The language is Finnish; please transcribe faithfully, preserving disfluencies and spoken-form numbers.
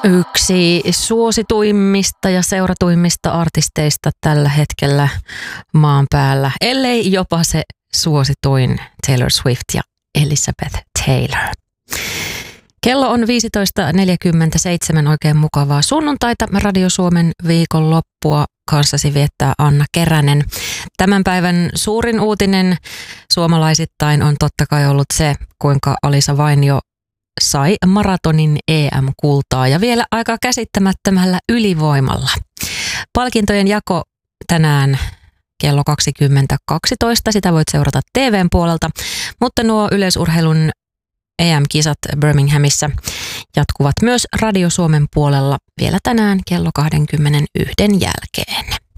Yksi suosituimmista ja seuratuimmista artisteista tällä hetkellä maan päällä, ellei jopa se suosituin Taylor Swift ja Elizabeth Taylor. Kello on viisitoista neljäkymmentäseitsemän, oikein mukavaa sunnuntaita. Radio Suomen viikonloppua kanssasi viettää Anna Keränen. Tämän päivän suurin uutinen suomalaisittain on totta kai ollut se, kuinka Alisa Vainio sai maratonin E M-kultaa ja vielä aika käsittämättömällä ylivoimalla. Palkintojen jako tänään kello kaksikymmentä kaksitoista, sitä voit seurata T V:n puolelta, mutta nuo yleisurheilun E M-kisat Birminghamissa jatkuvat myös Radio Suomen puolella vielä tänään kello kaksikymmentäyksi jälkeen.